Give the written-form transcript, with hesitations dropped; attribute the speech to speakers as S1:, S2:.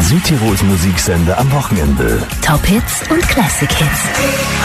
S1: Südtirols Musiksender am Wochenende.
S2: Top Hits und Classic Hits.